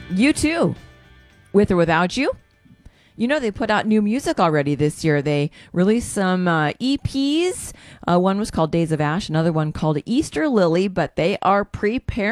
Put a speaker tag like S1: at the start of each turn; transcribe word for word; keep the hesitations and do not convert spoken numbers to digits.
S1: You too, with or without you. You know, they put out new music already this year. They released some uh, E Ps. Uh, one was called Days of Ash, another one called Easter Lily, but they are preparing